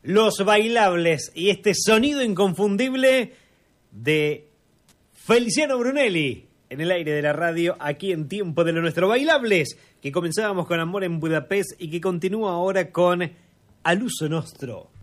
los bailables y este sonido inconfundible de Feliciano Brunelli en el aire de la radio, aquí en Tiempo de lo Nuestro. Bailables, que comenzábamos con Amor en Budapest y que continúa ahora con Al Uso Nostro.